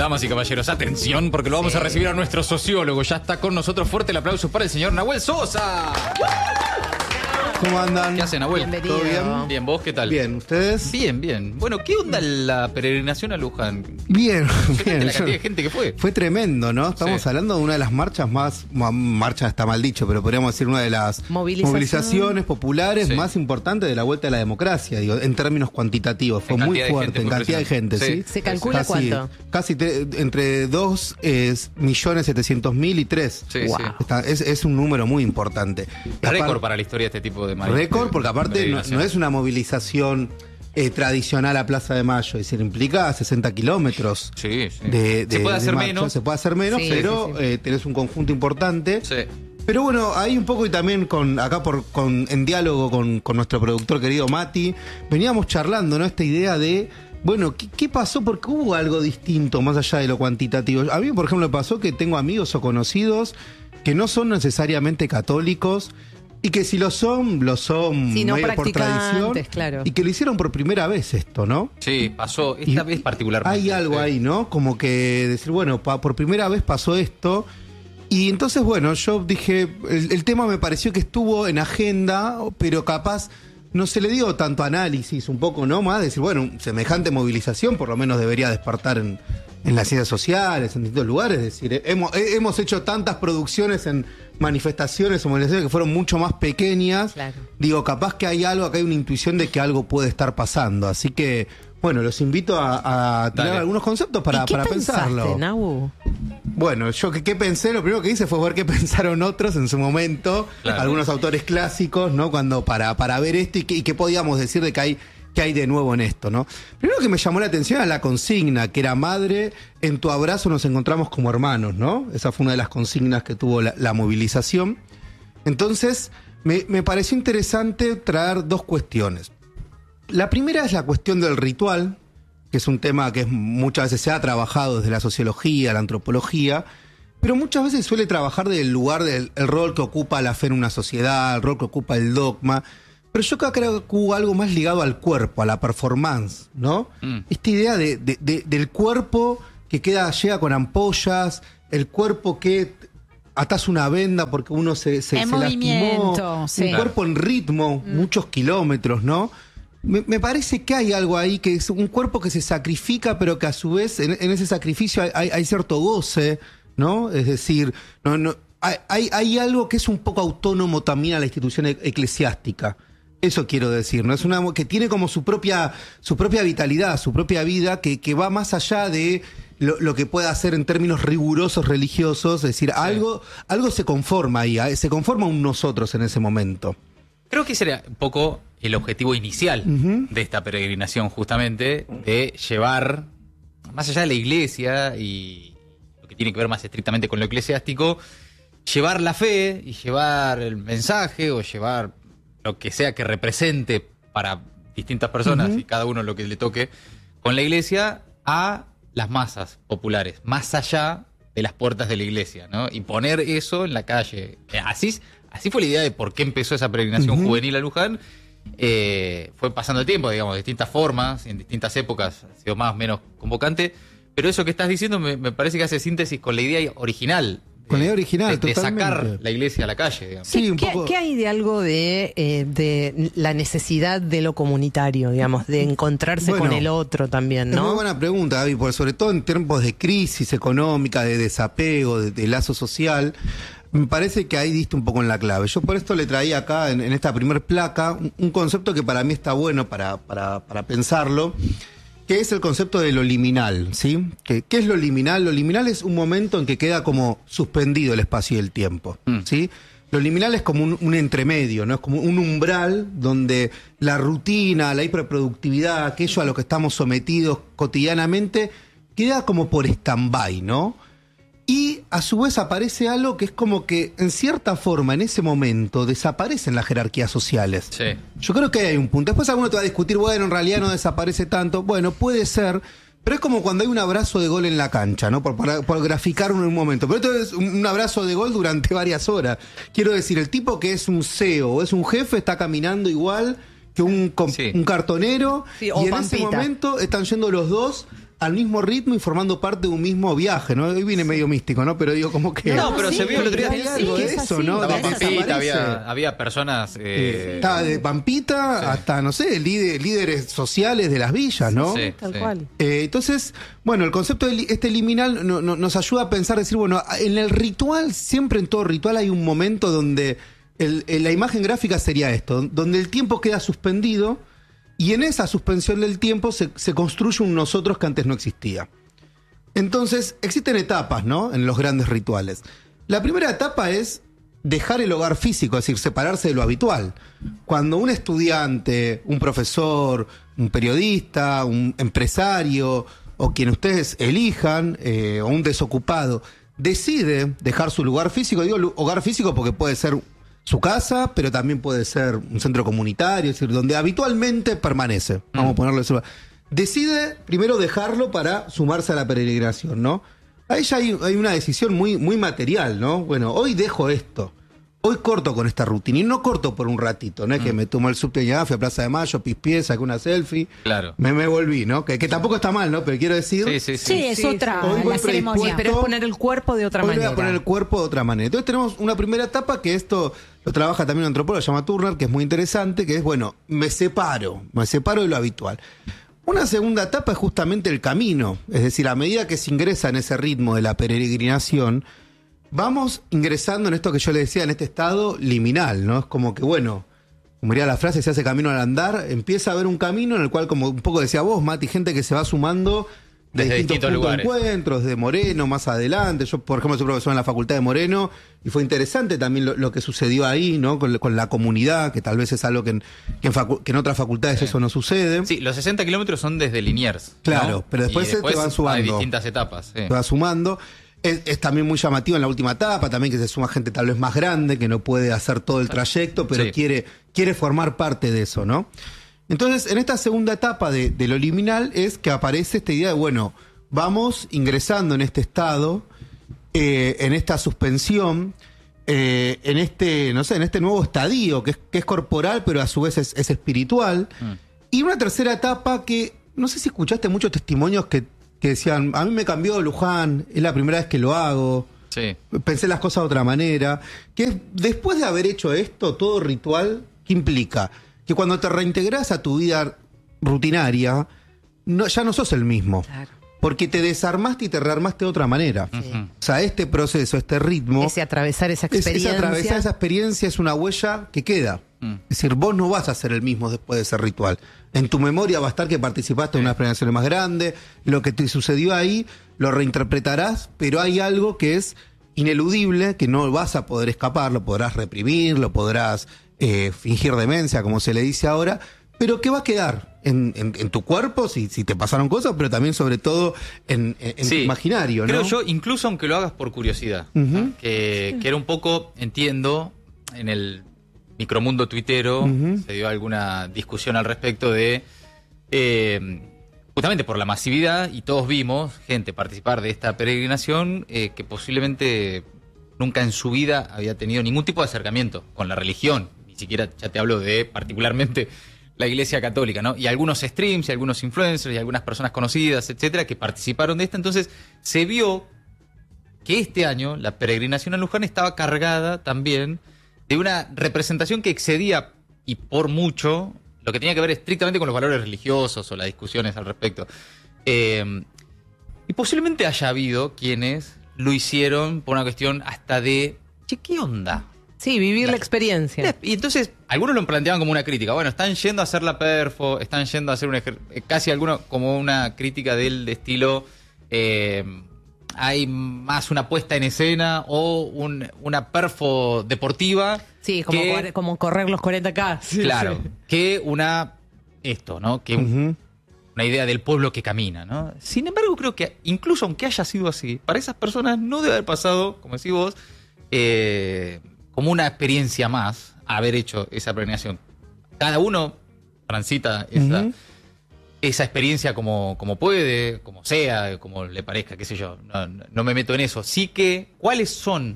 Damas y caballeros, atención, porque lo vamos a recibir a nuestro sociólogo. Ya está con nosotros. Fuerte el aplauso para el señor Nahuel Sosa. ¿Cómo andan? ¿Qué hacen, Nahuel? Bienvenido. ¿Todo bien? Bien, ¿vos qué tal? Bien, ¿ustedes? Bien, bien. Bueno, ¿qué onda la peregrinación a Luján? Bien, bien. La cantidad de gente que fue. Fue tremendo, ¿no? Estamos hablando de una de las marchas más... Marcha está mal dicho, pero podríamos decir una de las movilizaciones populares más importantes de la vuelta a la democracia, digo, en términos cuantitativos. Fue muy fuerte, en cantidad de gente, ¿sí? ¿Se calcula cuánto? Casi entre 2.700.000 y 3. Sí, Wow. sí. Es un número muy importante. Récord para la historia de este tipo de Récord, porque aparte no es una movilización tradicional a Plaza de Mayo, es decir, implica 60 kilómetros. Sí, sí. Se puede hacer marcha. menos. Se puede hacer menos, Sí, pero sí. tenés un conjunto importante. Sí. Pero bueno, ahí un poco y también en diálogo con nuestro productor querido Mati, veníamos charlando, ¿no? Esta idea de, bueno, ¿qué pasó? Porque hubo algo distinto más allá de lo cuantitativo. A mí, por ejemplo, me pasó que tengo amigos o conocidos que no son necesariamente católicos y que si lo son Sí, no medio por tradición. claro. Y que lo hicieron por primera vez esto, ¿no? Sí, pasó esta vez particularmente. Hay algo ahí, ¿no? Como que decir, bueno, por primera vez pasó esto. Y entonces, bueno, yo dije, el tema me pareció que estuvo en agenda, pero capaz no se le dio tanto análisis, un poco, ¿no? Más decir, bueno, semejante movilización por lo menos debería despertar en las ciencias sociales, en distintos lugares. Es decir, hemos hecho tantas producciones en manifestaciones o movilizaciones que fueron mucho más pequeñas. Claro. Digo, capaz que hay algo, acá hay una intuición de que algo puede estar pasando. Así que, bueno, los invito a tirar algunos conceptos para pensarlo. ¿Qué Nahu? Bueno, yo ¿qué pensé? Lo primero que hice fue ver qué pensaron otros en su momento, Claro. algunos autores clásicos, ¿no? Cuando para ver esto y qué podíamos decir de que hay de nuevo en esto, ¿no? Primero que me llamó la atención era la consigna, que era madre, en tu abrazo nos encontramos como hermanos, ¿no? Esa fue una de las consignas que tuvo la movilización. Entonces, me pareció interesante traer dos cuestiones. La primera es la cuestión del ritual, que es un tema que muchas veces se ha trabajado desde la sociología, la antropología, pero muchas veces suele trabajar del lugar del rol que ocupa la fe en una sociedad, el rol que ocupa el dogma. Pero yo acá creo que hubo algo más ligado al cuerpo, a la performance, ¿no? Esta idea del cuerpo que llega con ampollas, el cuerpo que atás una venda porque uno se lastimó, sí. un cuerpo en ritmo, muchos kilómetros, ¿no? Me parece que hay algo ahí, que es un cuerpo que se sacrifica, pero que a su vez en ese sacrificio hay cierto goce, ¿no? Es decir, hay algo que es un poco autónomo también a la institución eclesiástica. Eso quiero decir, ¿no? Es que tiene como su propia vitalidad, su propia vida, que va más allá de lo que pueda hacer en términos rigurosos religiosos. Es decir, algo se conforma ahí, se conforma un nosotros en ese momento. Creo que sería un poco el objetivo inicial de esta peregrinación, justamente, de llevar, más allá de la iglesia y lo que tiene que ver más estrictamente con lo eclesiástico, llevar la fe y llevar el mensaje o llevar lo que sea que represente para distintas personas y cada uno lo que le toque con la iglesia a las masas populares, más allá de las puertas de la iglesia, ¿no? Y poner eso en la calle. Así fue la idea de por qué empezó esa peregrinación juvenil a Luján. Fue pasando el tiempo, digamos, de distintas formas, en distintas épocas, ha sido más o menos convocante. Pero eso que estás diciendo me parece que hace síntesis con la idea original. Con la idea original, de totalmente. sacar la iglesia a la calle, digamos. Sí, un poco. ¿Qué hay de algo de la necesidad de lo comunitario, digamos, de encontrarse con el otro también, Es ¿no? muy buena pregunta, Gaby, porque sobre todo en tiempos de crisis económica, de desapego, de lazo social, me parece que ahí diste un poco en la clave. Yo por esto le traía acá, en esta primer placa, un concepto que para mí está bueno para pensarlo, que es el concepto de lo liminal, ¿sí? ¿Qué es lo liminal? Lo liminal es un momento en que queda como suspendido el espacio y el tiempo, ¿sí? Lo liminal es como un entremedio, ¿no? Es como un umbral donde la rutina, la hiperproductividad, aquello a lo que estamos sometidos cotidianamente, queda como por stand-by, ¿no? Y a su vez aparece algo que es como que en cierta forma en ese momento desaparecen las jerarquías sociales. Sí. Yo creo que hay un punto. Después alguno te va a discutir, bueno, en realidad no desaparece tanto. Bueno, puede ser, pero es como cuando hay un abrazo de gol en la cancha, ¿no? Por graficar un momento. Pero esto es un abrazo de gol durante varias horas. Quiero decir, el tipo que es un CEO o es un jefe está caminando igual que un cartonero. Sí, o y en Pampita. ese momento están yendo los dos al mismo ritmo y formando parte de un mismo viaje, ¿no? Hoy viene medio místico, ¿no? Pero digo, como que... No, pero se vio el otro día. Hay algo de eso, ¿no? Estaba Pampita, había personas... Estaba de Pampita hasta, no sé, líderes sociales de las villas, ¿no? Sí, tal cual. Entonces, bueno, el concepto de este liminal nos ayuda a pensar, decir, bueno, en el ritual, siempre en todo ritual hay un momento donde la imagen gráfica sería esto, donde el tiempo queda suspendido. Y en esa suspensión del tiempo se construye un nosotros que antes no existía. Entonces, existen etapas, ¿no? En los grandes rituales. La primera etapa es dejar el hogar físico, es decir, separarse de lo habitual. Cuando un estudiante, un profesor, un periodista, un empresario, o quien ustedes elijan, o un desocupado, decide dejar su lugar físico, digo hogar físico porque puede ser su casa, pero también puede ser un centro comunitario, es decir, donde habitualmente permanece. Vamos a ponerle eso. Decide primero dejarlo para sumarse a la peregrinación, ¿no? Ahí ya hay una decisión muy material, ¿no? Bueno, hoy dejo esto. Hoy corto con esta rutina. Y no corto por un ratito, ¿no? Es que me tomo el subte y fui a Plaza de Mayo, pispié, saqué una selfie. Claro. Me volví, ¿no? Que tampoco está mal, ¿no? Pero quiero decir... Sí, es otra Hoy la ceremonia. Pero es poner el cuerpo de otra manera. Voy a poner el cuerpo de otra manera. Entonces tenemos una primera etapa que esto lo trabaja también un antropólogo, se llama Turner, que es muy interesante, que es, bueno, me separo de lo habitual. Una segunda etapa es justamente el camino. Es decir, a medida que se ingresa en ese ritmo de la peregrinación, vamos ingresando en esto que yo le decía, en este estado liminal, ¿no? Es como que, bueno, como diría la frase, se hace camino al andar, empieza a haber un camino en el cual, como un poco decía vos, Mati, gente que se va sumando de distintos puntos de encuentros, de Moreno, más adelante. Yo, por ejemplo, soy profesor en la Facultad de Moreno y fue interesante también lo que sucedió ahí, ¿no? Con la comunidad, que tal vez es algo que en otras facultades eso no sucede. Sí, los 60 kilómetros son desde Liniers. Claro, ¿no? Pero después te van sumando. Hay distintas etapas. Sí. Te va sumando. Es también muy llamativo en la última etapa, también que se suma gente tal vez más grande, que no puede hacer todo el trayecto, pero quiere formar parte de eso, ¿no? Entonces, en esta segunda etapa de lo liminal es que aparece esta idea de, bueno, vamos ingresando en este estado, en esta suspensión, en este, no sé, en este nuevo estadio que es corporal, pero a su vez es espiritual. Y una tercera etapa que, no sé si escuchaste muchos testimonios que decían, a mí me cambió Luján, es la primera vez que lo hago, pensé las cosas de otra manera, que es, después de haber hecho esto, todo ritual, ¿qué implica? Que cuando te reintegras a tu vida rutinaria, ya no sos el mismo. Claro. Porque te desarmaste y te rearmaste de otra manera. O sea, este proceso, este ritmo... Ese atravesar esa experiencia es una huella que queda. Es decir, vos no vas a ser el mismo después de ese ritual. En tu memoria va a estar que participaste en una experiencia más grande, lo que te sucedió ahí lo reinterpretarás, pero hay algo que es ineludible, que no vas a poder escapar, lo podrás reprimir, lo podrás fingir demencia, como se le dice ahora, pero que va a quedar en tu cuerpo si te pasaron cosas, pero también sobre todo en tu imaginario, ¿no? Creo yo, incluso aunque lo hagas por curiosidad, que era un poco, entiendo, en el micromundo tuitero se dio alguna discusión al respecto de justamente por la masividad, y todos vimos gente participar de esta peregrinación que posiblemente nunca en su vida había tenido ningún tipo de acercamiento con la religión, ni siquiera ya te hablo de particularmente la Iglesia Católica, ¿no? Y algunos streams, y algunos influencers, y algunas personas conocidas, etcétera, que participaron de esta. Entonces se vio que este año la peregrinación a Luján estaba cargada también de una representación que excedía, y por mucho, lo que tenía que ver estrictamente con los valores religiosos o las discusiones al respecto. Y posiblemente haya habido quienes lo hicieron por una cuestión hasta de, che, ¿qué onda? Sí, vivir la experiencia. Y entonces, algunos lo planteaban como una crítica. Bueno, están yendo a hacer la perfo, están yendo a hacer casi algunos como una crítica del estilo... hay más una puesta en escena o una perfo deportiva. Sí, como correr los 40K. Claro, que ¿no? Que una idea del pueblo que camina, ¿no? Sin embargo, creo que incluso aunque haya sido así, para esas personas no debe haber pasado, como decís vos, como una experiencia más haber hecho esa peregrinación. Cada uno transita esa experiencia como puede, como sea, como le parezca, qué sé yo. No me meto en eso. Sí que, ¿cuáles son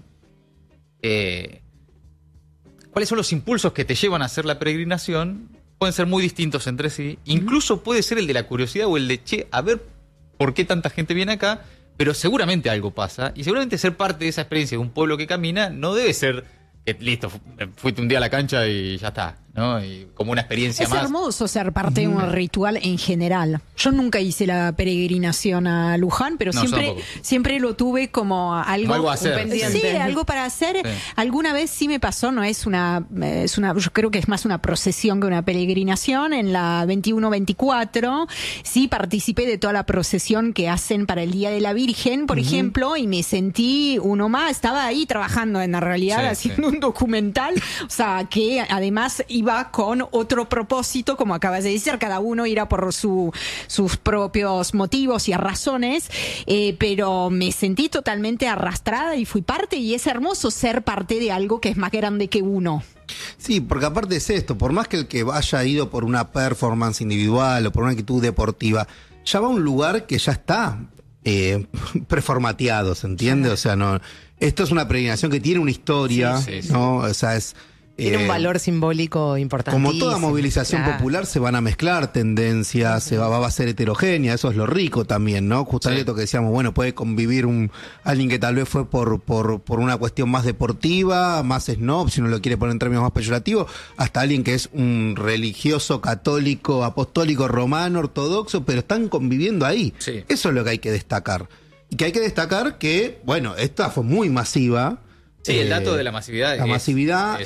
los impulsos que te llevan a hacer la peregrinación? Pueden ser muy distintos entre sí. Incluso puede ser el de la curiosidad o el de, che, a ver por qué tanta gente viene acá, pero seguramente algo pasa, y seguramente ser parte de esa experiencia de un pueblo que camina no debe ser que listo, fuiste un día a la cancha y ya está, ¿no? Y como una experiencia más. Es hermoso ser parte de un ritual en general. Yo nunca hice la peregrinación a Luján, pero siempre lo tuve como algo a hacer. Sí, algo para hacer. Sí. Alguna vez sí me pasó, no es una, yo creo que es más una procesión que una peregrinación. En la 21-24 sí participé de toda la procesión que hacen para el Día de la Virgen, por ejemplo, y me sentí uno más. Estaba ahí trabajando en la realidad, haciendo un documental, o sea, que además iba con otro propósito, como acabas de decir, cada uno irá por sus propios motivos y razones, pero me sentí totalmente arrastrada y fui parte, y es hermoso ser parte de algo que es más grande que uno. Sí, porque aparte es esto, por más que el que haya ido por una performance individual o por una actitud deportiva, ya va a un lugar que ya está preformateado, ¿se entiende? O sea, no, esto es una peregrinación que tiene una historia, ¿no? O sea, tiene un valor simbólico importantísimo. Como toda movilización popular, se van a mezclar tendencias, va a ser heterogénea, eso es lo rico también, ¿no? Justamente esto que decíamos, bueno, puede convivir alguien que tal vez fue por una cuestión más deportiva, más snob, si uno lo quiere poner en términos más peyorativos, hasta alguien que es un religioso católico, apostólico, romano, ortodoxo, pero están conviviendo ahí. Sí. Eso es lo que hay que destacar. Y que hay que destacar que, bueno, esta fue muy masiva. Sí, el dato de la masividad. La masividad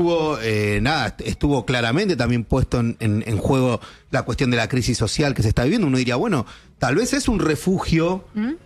estuvo claramente también puesto en juego la cuestión de la crisis social que se está viviendo. Uno diría, bueno, tal vez es un refugio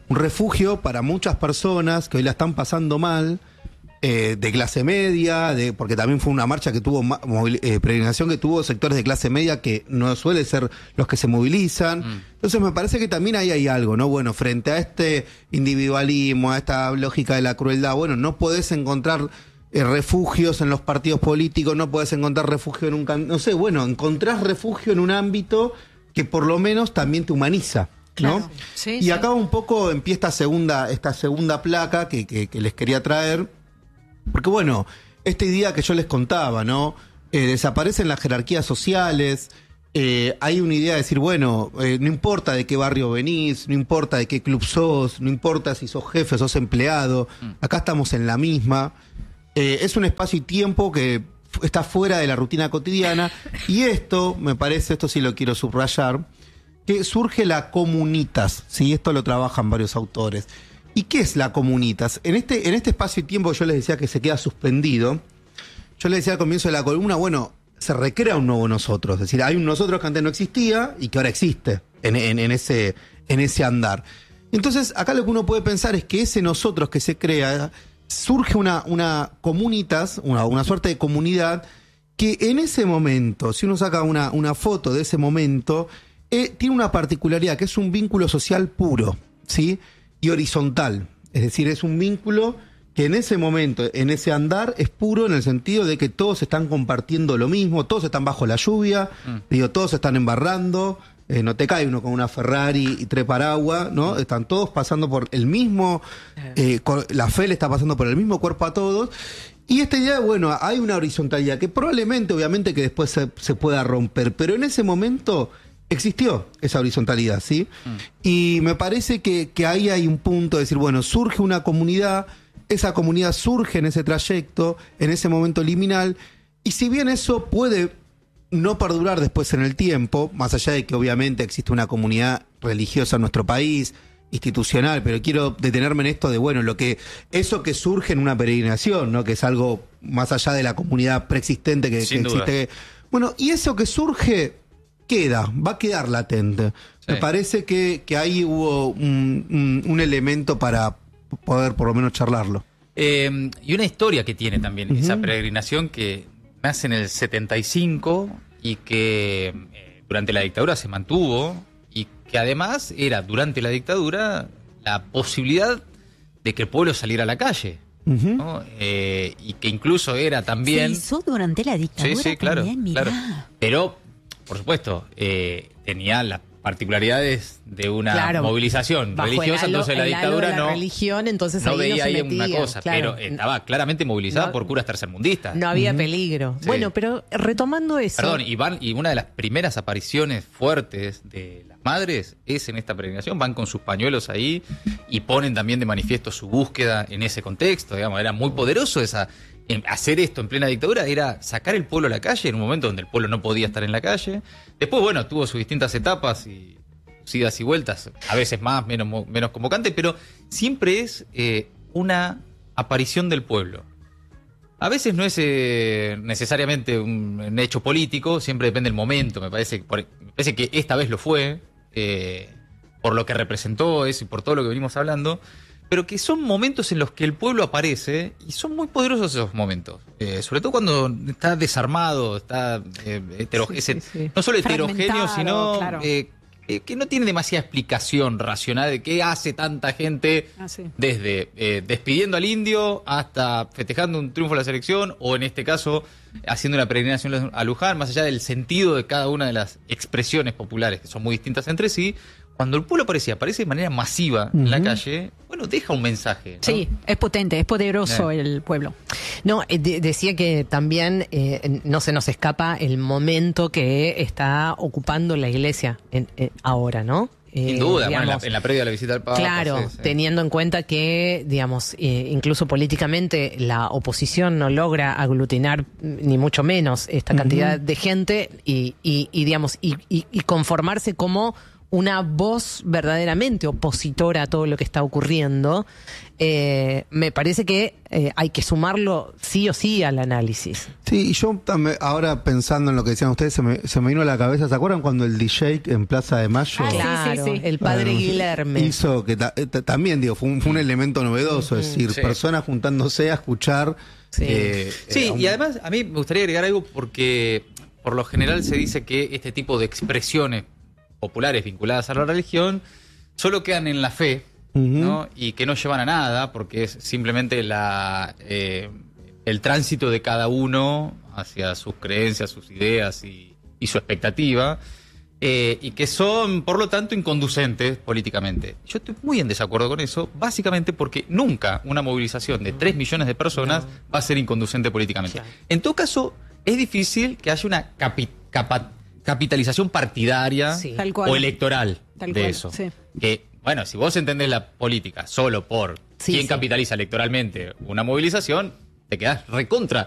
para muchas personas que hoy la están pasando mal, de clase media, porque también fue una marcha que tuvo peregrinación que tuvo sectores de clase media que no suelen ser los que se movilizan. Entonces me parece que también ahí hay algo, ¿no? Bueno, frente a este individualismo, a esta lógica de la crueldad, bueno, no podés encontrar refugios en los partidos políticos, no podés encontrar refugio en no sé, bueno, encontrás refugio en un ámbito que por lo menos también te humaniza, ¿no? Claro. Sí, y acá un poco empieza esta segunda placa que les quería traer. Porque bueno, esta idea que yo les contaba, ¿no? Desaparecen las jerarquías sociales, hay una idea de decir, bueno, no importa de qué barrio venís, no importa de qué club sos, no importa si sos jefe, sos empleado, acá estamos en la misma. Es un espacio y tiempo que está fuera de la rutina cotidiana, y esto, me parece, esto sí lo quiero subrayar, que surge la comunitas, ¿sí? Esto lo trabajan varios autores. ¿Y qué es la comunitas? En este espacio y tiempo yo les decía que se queda suspendido. Yo les decía al comienzo de la columna, bueno, se recrea un nuevo nosotros. Es decir, hay un nosotros que antes no existía y que ahora existe en ese andar. Entonces, acá lo que uno puede pensar es que ese nosotros que se crea, surge una comunitas, una suerte de comunidad, que en ese momento, si uno saca una foto de ese momento, tiene una particularidad, que es un vínculo social puro, ¿sí? Y horizontal, es decir, es un vínculo que en ese momento, en ese andar, es puro en el sentido de que todos están compartiendo lo mismo, todos están bajo la lluvia, todos están embarrando, no te cae uno con una Ferrari y tres paraguas, ¿no? Están todos pasando por el mismo, la fe le está pasando por el mismo cuerpo a todos. Y esta idea, bueno, hay una horizontalidad que probablemente, obviamente, que después se pueda romper, pero en ese momento existió esa horizontalidad, ¿sí? Y me parece que ahí hay un punto de decir, bueno, surge una comunidad, esa comunidad surge en ese trayecto, en ese momento liminal, y si bien eso puede no perdurar después en el tiempo, más allá de que obviamente existe una comunidad religiosa en nuestro país, institucional, pero quiero detenerme en esto de, bueno, eso que surge en una peregrinación, ¿no? Que es algo más allá de la comunidad preexistente que existe. Bueno, y eso que surge va a quedar latente. Sí. Me parece que ahí hubo un elemento para poder por lo menos charlarlo. Y una historia que tiene también esa peregrinación, que nace en el 75 y que durante la dictadura se mantuvo, y que además era durante la dictadura la posibilidad de que el pueblo saliera a la calle. ¿No? Y que incluso era también... Se hizo durante la dictadura. Sí, claro, claro. Pero, por supuesto, tenía las particularidades de una movilización religiosa, entonces la dictadura no veía ahí una cosa, claro, pero estaba claramente movilizada por curas tercermundistas. No había peligro. Sí. Bueno, pero retomando eso... Perdón, y una de las primeras apariciones fuertes de las madres es en esta peregrinación, van con sus pañuelos ahí y ponen también de manifiesto su búsqueda en ese contexto, digamos, era muy poderoso hacer esto en plena dictadura, era sacar el pueblo a la calle en un momento donde el pueblo no podía estar en la calle. Después, bueno, tuvo sus distintas etapas y idas y vueltas, a veces más, menos convocante, pero siempre es una aparición del pueblo. A veces no es necesariamente un hecho político, siempre depende del momento, me parece que esta vez lo fue, por lo que representó eso y por todo lo que venimos hablando, pero que son momentos en los que el pueblo aparece y son muy poderosos esos momentos, sobre todo cuando está desarmado, está no solo heterogéneo, sino claro. Que no tiene demasiada explicación racional de qué hace tanta gente desde despidiendo al indio hasta festejando un triunfo de la selección o en este caso haciendo una peregrinación a Luján, más allá del sentido de cada una de las expresiones populares que son muy distintas entre sí. Cuando el pueblo aparece de manera masiva en la calle, bueno, deja un mensaje, ¿no? Sí, es potente, es poderoso el pueblo. No, decía que también no se nos escapa el momento que está ocupando la iglesia ahora, ¿no? Sin duda, digamos, bueno, en la previa de la visita al Papa. Claro, sí. teniendo en cuenta que, digamos, incluso políticamente la oposición no logra aglutinar ni mucho menos esta cantidad de gente y digamos, y conformarse como una voz verdaderamente opositora a todo lo que está ocurriendo, me parece que hay que sumarlo sí o sí al análisis. Sí, y yo también, ahora pensando en lo que decían ustedes, se me vino a la cabeza, ¿se acuerdan cuando el DJ en Plaza de Mayo? Claro, sí. el padre Guilherme. Hizo que también, digo, fue un elemento novedoso, es decir, personas juntándose a escuchar. Y además a mí me gustaría agregar algo porque por lo general se dice que este tipo de expresiones populares vinculadas a la religión solo quedan en la fe, ¿no? Y que no llevan a nada porque es simplemente el tránsito de cada uno hacia sus creencias, sus ideas y su expectativa, y que son por lo tanto inconducentes políticamente. Yo estoy muy en desacuerdo con eso, básicamente porque nunca una movilización de 3 millones de personas va a ser inconducente políticamente. Claro. En todo caso, es difícil que haya una capitalización partidaria Tal cual. o electoral Tal de cual, eso. sí. Que, bueno, si vos entendés la política solo por quién capitaliza electoralmente una movilización, te quedás recontra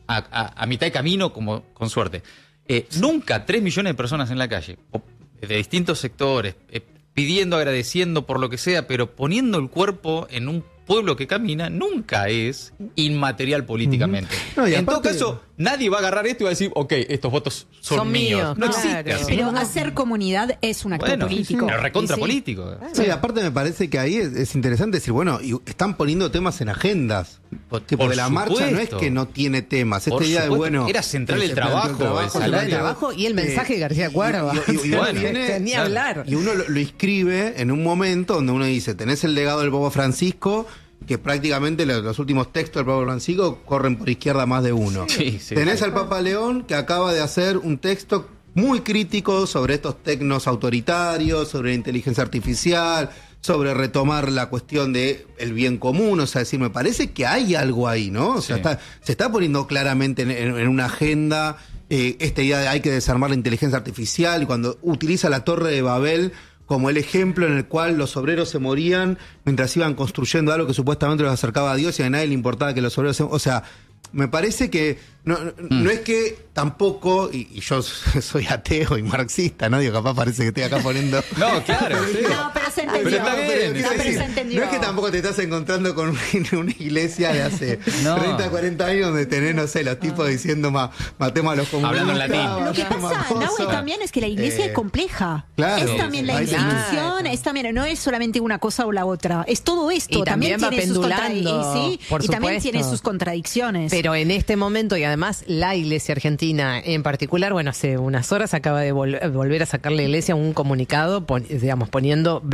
a mitad de camino como con suerte. Nunca 3 millones de personas en la calle, de distintos sectores, pidiendo, agradeciendo por lo que sea, pero poniendo el cuerpo en un pueblo que camina, nunca es inmaterial políticamente. No, y en aparte, todo caso, nadie va a agarrar esto y va a decir, ok, estos votos son míos. No claro. existe así. Pero hacer comunidad es un acto político. Pero recontra Y sí. político. Sí, aparte me parece que ahí es interesante decir, bueno, y están poniendo temas en agendas. Porque la marcha no es que no tiene temas. Esta idea de, bueno... Era central el trabajo, el salario. Y el mensaje de García Cuerva. Y bueno, ni hablar. Y uno lo inscribe en un momento donde uno dice, tenés el legado del Papa Francisco, que prácticamente los últimos textos del Papa Francisco corren por izquierda más de uno. Tenés al Papa León, que acaba de hacer un texto muy crítico sobre estos tecnos autoritarios, sobre la inteligencia artificial, sobre retomar la cuestión de el bien común, o sea, decir, me parece que hay algo ahí, ¿no? O sea, se está poniendo claramente en una agenda esta idea de hay que desarmar la inteligencia artificial, y cuando utiliza la Torre de Babel como el ejemplo en el cual los obreros se morían mientras iban construyendo algo que supuestamente los acercaba a Dios y a nadie le importaba que los obreros o sea, me parece que no es que tampoco, y yo soy ateo y marxista, ¿no? Digo, capaz parece que estoy acá poniendo... No, claro. No, pero se entendió. Pero está bien, pero se entendió. No es que tampoco te estás encontrando con una iglesia de hace 30, 40 años donde tenés, no sé, los tipos diciendo matemos a los comunistas. Hablando en latín. Lo que pasa, Nahue, también es que la iglesia es compleja. Claro. Es también la Ahí institución, es también, no es solamente una cosa o la otra, es todo esto. Y también va tiene sus pendulando, por y también supuesto. tiene sus contradicciones. Pero en este momento, y además la iglesia argentina en particular, bueno, hace unas horas acaba de volver a sacar la iglesia un comunicado, digamos, poniendo blanco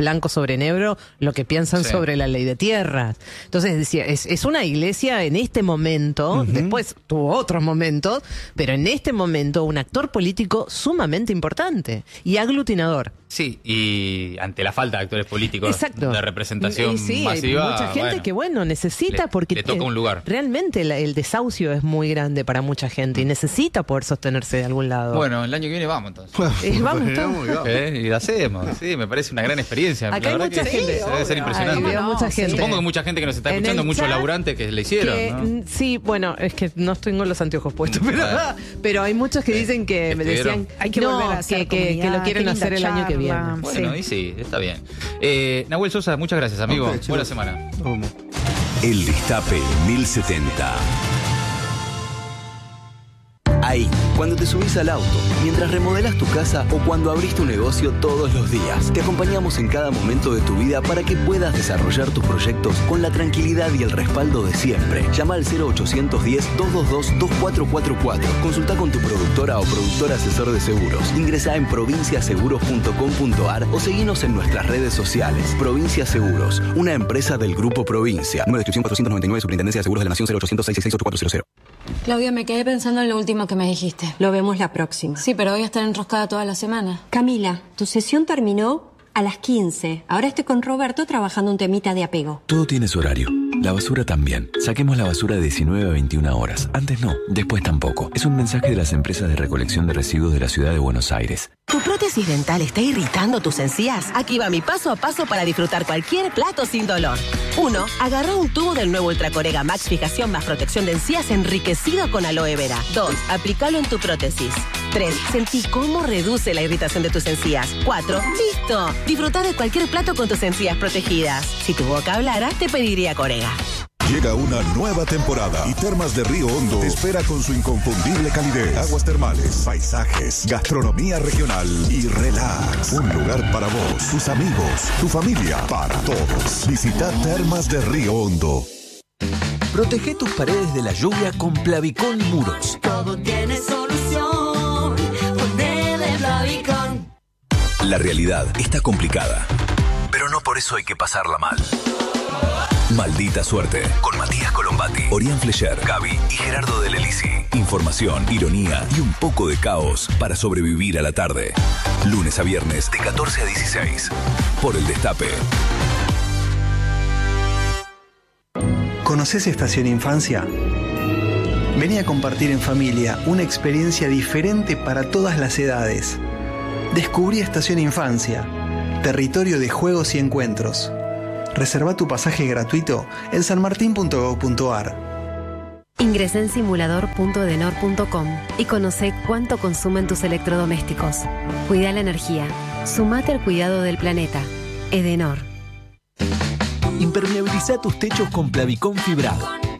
blanco sobre negro lo que piensan Sí. sobre la ley de tierras. Entonces decía, es una iglesia en este momento, después tuvo otros momentos, pero en este momento un actor político sumamente importante y aglutinador. Sí, y ante la falta de actores políticos Exacto. de representación Y sí, masiva, hay mucha gente que necesita porque le toca un lugar. Realmente el desahucio es muy grande para mucha gente y necesita poder sostenerse de algún lado. Bueno, el año que viene vamos entonces. Vamos todos. Y lo hacemos, sí, me parece una gran experiencia. Acá La hay verdad mucha que gente. debe ser impresionante. Ay, veo mucha gente. Supongo que mucha gente que nos está En escuchando, el muchos chat, laburantes que le hicieron, ¿no? Sí, bueno, es que no tengo los anteojos puestos, pero hay muchos que dicen que me decían Hay que volver a hacer que lo comunidad, quieren qué linda hacer el año que viene. charla. Bueno, y sí, está bien. Nahuel Sosa, muchas gracias, amigo. Ok, chicos. Buena semana. Vamos. El Destape 1070. Ahí, cuando te subís al auto, mientras remodelas tu casa o cuando abrís tu negocio todos los días, te acompañamos en cada momento de tu vida para que puedas desarrollar tus proyectos con la tranquilidad y el respaldo de siempre. Llama al 0810-222-2444. Consulta con tu productora o productor asesor de seguros. Ingresa en provinciaseguros.com.ar o seguinos en nuestras redes sociales. Provincia Seguros, una empresa del Grupo Provincia. Número de inscripción 499, Superintendencia de Seguros de la Nación 0800-666-8400. Claudia, me quedé pensando en lo último que me dijiste. Lo vemos la próxima. Sí, pero voy a estar enroscada toda la semana. Camila, tu sesión terminó a las 15. Ahora estoy con Roberto trabajando un temita de apego. Todo tiene su horario. La basura también. Saquemos la basura de 19 a 21 horas. Antes no, después tampoco. Es un mensaje de las empresas de recolección de residuos de la ciudad de Buenos Aires. ¿Tu prótesis dental está irritando tus encías? Aquí va mi paso a paso para disfrutar cualquier plato sin dolor. 1. Agarra un tubo del nuevo Ultracorega Max Fijación más protección de encías enriquecido con aloe vera. 2. Aplícalo en tu prótesis. 3. Sentí cómo reduce la irritación de tus encías. 4. ¡Listo! Disfrutar de cualquier plato con tus encías protegidas. Si tu boca hablara, te pediría Corega. Llega una nueva temporada y Termas de Río Hondo te espera con su inconfundible calidez, aguas termales, paisajes, gastronomía regional y relax. Un lugar para vos, tus amigos, tu familia, para todos. Visita Termas de Río Hondo. Protege tus paredes de la lluvia con Plavicón Muros. Todo tiene solución. Ponele Plavicón. La realidad está complicada, pero no por eso hay que pasarla mal. Maldita suerte, con Matías Colombati, Orián Flecher, Gaby y Gerardo del Elisi. Información, ironía y un poco de caos para sobrevivir a la tarde. Lunes a viernes de 14 a 16. Por El Destape. ¿Conoces Estación Infancia? Vení a compartir en familia una experiencia diferente para todas las edades. Descubrí Estación Infancia, territorio de juegos y encuentros. Reserva tu pasaje gratuito en sanmartin.gov.ar. Ingresa en simulador.edenor.com y conoce cuánto consumen tus electrodomésticos. Cuida la energía. Sumate al cuidado del planeta. Edenor. Impermeabiliza tus techos con Plavicón fibrado.